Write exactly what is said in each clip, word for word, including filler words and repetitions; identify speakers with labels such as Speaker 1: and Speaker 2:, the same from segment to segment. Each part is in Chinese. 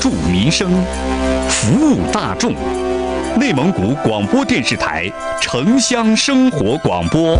Speaker 1: 助民生，服务大众。内蒙古广播电视台城乡生活广播。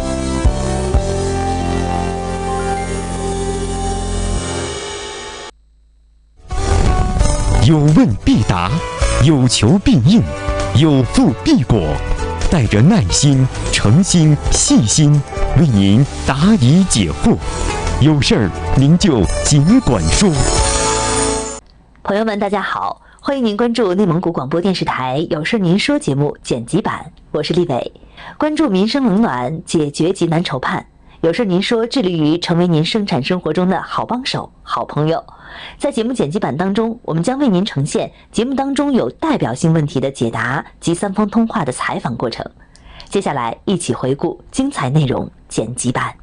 Speaker 2: 有问必答，有求必应，有付必果。带着耐心、诚心、细心，为您答疑解惑。有事儿您就尽管说。
Speaker 3: 朋友们，大家好，欢迎您关注内蒙古广播电视台有事您说节目剪辑版，我是丽伟。关注民生冷暖，解决急难愁盼，有事您说致力于成为您生产生活中的好帮手、好朋友。在节目剪辑版当中，我们将为您呈现节目当中有代表性问题的解答及三方通话的采访过程。接下来一起回顾精彩内容剪辑版。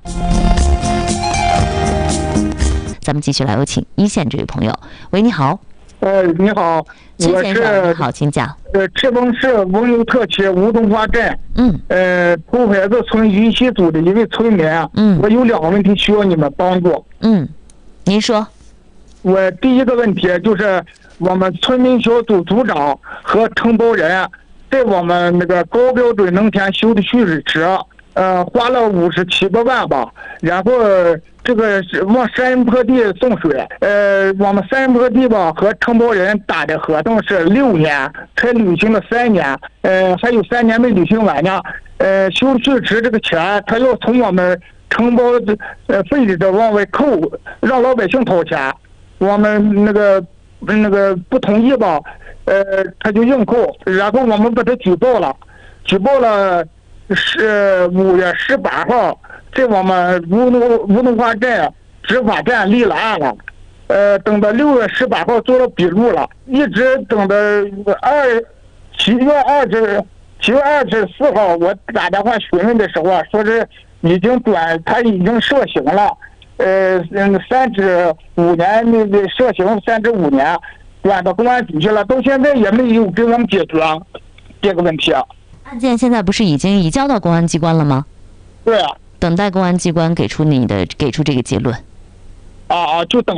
Speaker 3: 咱们继续来有请一线这位朋友。喂，你好。
Speaker 4: 呃，你好，
Speaker 3: 陈先生，你好，请讲。
Speaker 4: 呃，赤峰市翁油特区吴东华镇，
Speaker 3: 嗯，
Speaker 4: 呃，土海子村云溪组的一位村民，
Speaker 3: 嗯，
Speaker 4: 我有两个问题需要你们帮助。
Speaker 3: 嗯，您说。
Speaker 4: 我第一个问题就是我们村民小组组长和承包人在我们那个高标准农田修的蓄水池，呃，花了五十七个万吧，然后这个是往山坡地送水，呃，我们山坡地吧和承包人打的合同是六年，才履行了三年，呃，还有三年没履行完呢，呃，修蓄池这个钱他要从我们承包呃费里头往外扣，让老百姓掏钱。我们那个那个不同意吧，呃，他就硬扣，然后我们把他举报了，举报了是五月十八号，在我们吴东吴东华镇执法站立了案了，呃，等到六月十八号做了笔录了，一直等到二七月二十七月二十四号，我打电话询问的时候啊，说是已经转，他已经设刑了。呃，三至五年那个设刑三至五年，转到公安局去了，到现在也没有给我们解决这个问题。
Speaker 3: 案件现在不是已经移交到公安机关了吗？
Speaker 4: 对啊，
Speaker 3: 等待公安机关给出你的给出这个结论。
Speaker 4: 啊啊，就等。